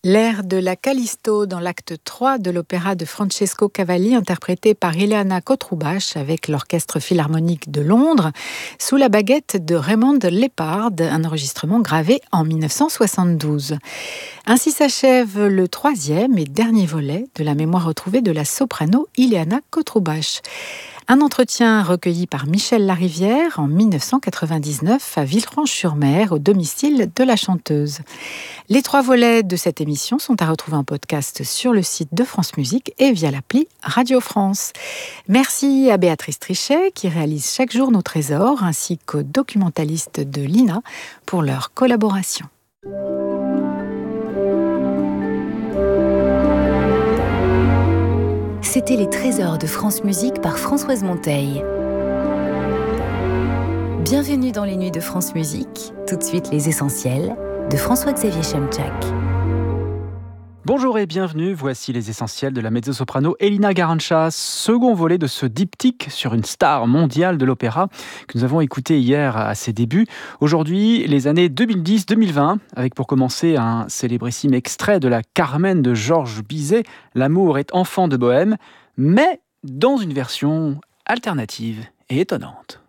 L'air de la Callisto dans l'acte 3 de l'opéra de Francesco Cavalli, interprété par Ileana Kotroubache avec l'Orchestre Philharmonique de Londres, sous la baguette de Raymond Leppard, un enregistrement gravé en 1972. Ainsi s'achève le troisième et dernier volet de la mémoire retrouvée de la soprano Ileana Kotroubache. Un entretien recueilli par Michel Larivière en 1999 à Villefranche-sur-Mer, au domicile de la chanteuse. Les 3 volets de cette émission sont à retrouver en podcast sur le site de France Musique et via l'appli Radio France. Merci à Béatrice Trichet qui réalise chaque jour nos trésors, ainsi qu'aux documentalistes de l'INA pour leur collaboration. C'était les trésors de France Musique par Françoise Monteil. Bienvenue dans les nuits de France Musique. Tout de suite, les essentiels de François-Xavier Chemchak. Bonjour et bienvenue, voici les essentiels de la mezzo-soprano Elina Garanca, second volet de ce diptyque sur une star mondiale de l'opéra que nous avons écouté hier à ses débuts. Aujourd'hui, les années 2010-2020, avec pour commencer un célébrissime extrait de la Carmen de Georges Bizet, L'amour est enfant de Bohème, mais dans une version alternative et étonnante.